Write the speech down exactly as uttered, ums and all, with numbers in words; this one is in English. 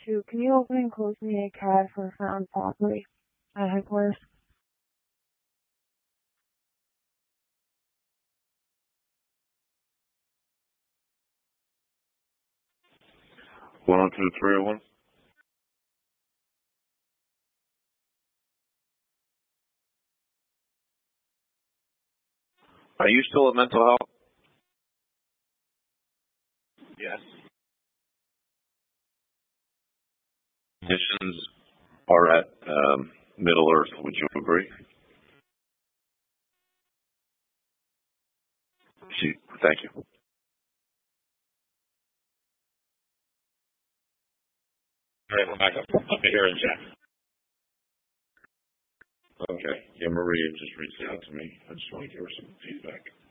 two, can you open and close me a C A D for found property at headquarters? one oh two three oh one. Are you still at mental health? Yes. Conditions are at um, Middle Earth. Would you agree? She, thank you. All right, we're back up. Let me hear it, Jack. Okay. Yeah, Maria just reached out to me. I just want to give her some feedback.